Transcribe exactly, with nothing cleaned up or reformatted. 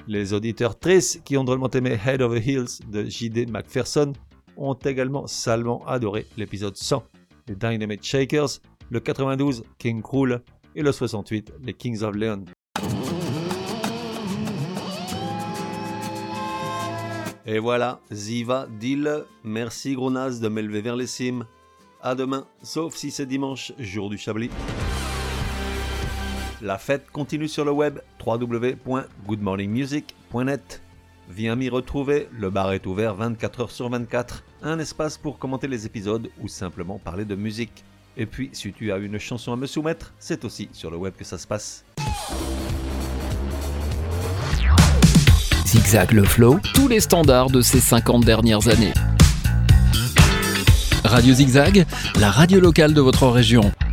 Les auditeurs tristes qui ont drôlement aimé Head Over Heels de J D McPherson ont également salement adoré l'épisode cent, les Dynamite Shakers, le quatre-vingt-douze, King Krul, et le soixante-huit, les Kings of Leon. Et voilà, Ziva Deal, merci gros naze de m'élever vers les cimes. À demain, sauf si c'est dimanche, jour du Chablis. La fête continue sur le web, w w w point good morning music point net. Viens m'y retrouver, le bar est ouvert vingt-quatre heures sur vingt-quatre, un espace pour commenter les épisodes ou simplement parler de musique. Et puis, si tu as une chanson à me soumettre, c'est aussi sur le web que ça se passe. Zigzag le flow, tous les standards de ces cinquante dernières années. Radio Zigzag, la radio locale de votre région.